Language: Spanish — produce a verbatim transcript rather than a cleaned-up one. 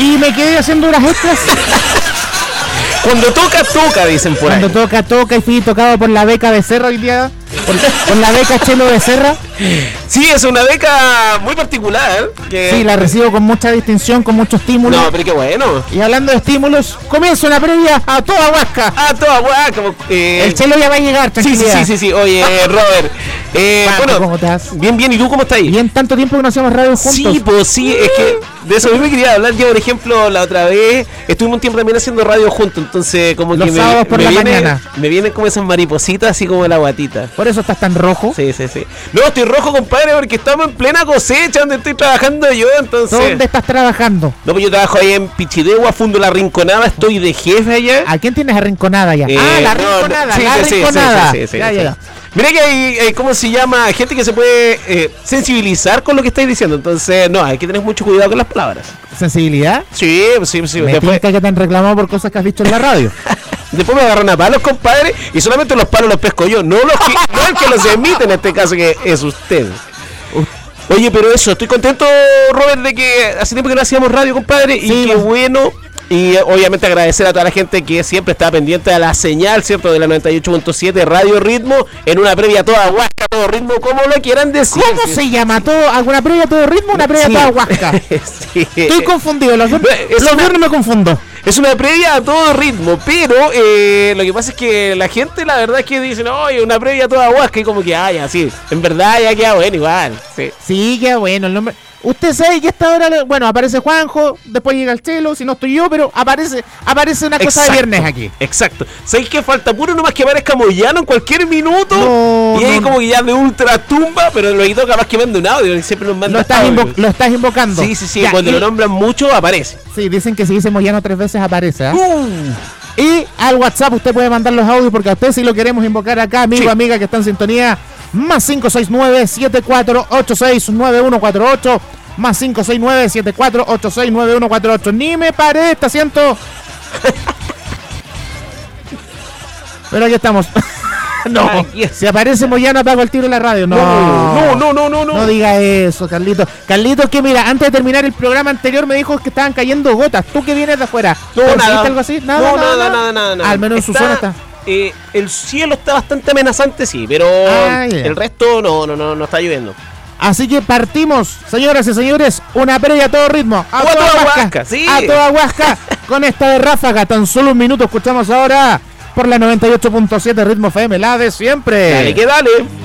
Y me quedé haciendo horas extras. Cuando toca, toca, dicen por Cuando ahí. toca, toca, y fui tocado por la beca Becerra hoy día. Por, por la beca Chelo Becerra. Sí, es una beca muy particular. Que... Sí, la recibo con mucha distinción, con mucho estímulo. No, pero qué bueno. Y hablando de estímulos, comienza una previa a toda Huasca. Ah, toda guay, como... Eh... El Chelo ya va a llegar, Sí, sí, tranquilidad. sí, sí, sí. Oye, Robert. Eh, Paco, bueno, ¿cómo estás? bien, bien. ¿Y tú cómo estás ahí? Bien, tanto tiempo que no hacíamos radio juntos. Sí, pues sí, es que de eso mismo quería hablar. Yo, por ejemplo, la otra vez estuvimos un tiempo también haciendo radio juntos, entonces como Los que sábados me, por me la viene, mañana. me vienen como esas maripositas, así como la guatita. Por eso estás tan rojo. Sí, sí, sí. No, estoy rojo, compadre, porque estamos en plena cosecha donde estoy trabajando yo, entonces... ¿Dónde estás trabajando? No, pues yo trabajo ahí en Pichidegua, Fundo La Rinconada, estoy de jefe allá. ¿A quién tienes arrinconada ya? Eh, ah, la no, no, rinconada, sí, la sí, sí, rinconada. sí, sí, sí, ya, sí. ya, ya. Mira que hay, eh, ¿cómo se llama? Gente que se puede eh, sensibilizar con lo que estáis diciendo. Entonces, no, hay que tener mucho cuidado con las palabras. ¿Sensibilidad? Sí, sí, sí. Me Después, tinca que te han reclamado por cosas que has dicho en la radio. después me agarran a palos, compadre, y solamente los palos los pesco yo. No, los que, no el que los emite en este caso, que es usted. Oye, pero eso, estoy contento, Robert, de que hace tiempo que no hacíamos radio, compadre, y Sí, qué pues. bueno. Y eh, obviamente agradecer a toda la gente que siempre está pendiente de la señal, ¿cierto? De la noventa y ocho punto siete Radio Ritmo, en una previa toda Huasca, todo ritmo, como lo quieran decir. ¿Cómo se llama? ¿Todo, ¿Alguna previa a todo ritmo? ¿Una previa Sí. a toda Huasca? Sí. Estoy confundido, los No, es los una- viernes me confundo. Es una previa a todo ritmo, pero eh, lo que pasa es que la gente, la verdad es que dicen, oye, una previa a toda Huasca, y como que, ay, así, en verdad ya queda bueno igual. Sí. Sí, qué bueno el nombre. Usted sabe que a esta hora, le- bueno, aparece Juanjo, después llega el Chelo, si no estoy yo, pero aparece aparece una cosa de Exacto, viernes aquí. Exacto. ¿Sabéis que falta puro nomás que aparezca Moyano en cualquier minuto? No, y ahí no, como que ya de ultra tumba, pero luego capaz que mande un audio, y siempre nos manda Lo estás, audios. invo- lo estás invocando. Sí, sí, sí, Ya, cuando y- lo nombran mucho aparece. Sí, dicen que si dice Moyano tres veces aparece. ¿ah? Uh, Y al WhatsApp usted puede mandar los audios porque a usted sí lo queremos invocar acá, amigo, Sí. amiga que está en sintonía. Más cinco seis nueve, siete cuatro ocho seis, nueve uno cuatro ocho. Más cinco seis nueve, siete cuatro ocho seis, nueve uno cuatro ocho. Ni me paré, te siento. Pero aquí estamos. No, Ay, si aparece Moyano apago el tiro en la radio. No, no, no, no, no, no. No diga eso, Carlitos. Carlitos, que mira, antes de terminar el programa anterior me dijo que estaban cayendo gotas. ¿Tú que vienes de afuera? No, ¿Percibiste nada. algo así? Nada, no, nada, nada, nada, nada, nada. Al menos en su zona está. eh, el cielo está bastante amenazante, sí, pero Ah, ya. el resto no, no, no, no está lloviendo. Así que partimos, señoras y señores, una previa a todo ritmo. A A toda toda Huasca. Huasca, sí. A toda Huasca. Con esta de ráfaga, tan solo un minuto escuchamos ahora por la noventa y ocho punto siete Ritmo F M, la de siempre. Dale, que dale.